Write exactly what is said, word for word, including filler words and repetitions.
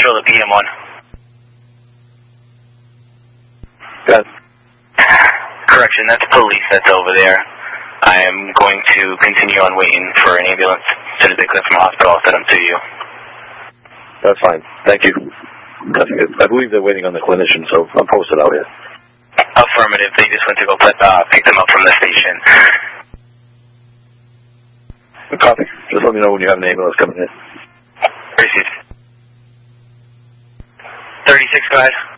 Central to P M one. Good. Correction, that's police that's over there. I am going to continue on waiting for an ambulance. As soon as they clear from the hospital, I'll send them to you. That's fine. Thank you. That's good. I believe they're waiting on the clinician, so I'm posted out here. Affirmative. They just went to go put, uh, pick them up from the station. Copy. Just let me know when you have an ambulance coming in. Received. thirty-six, go ahead.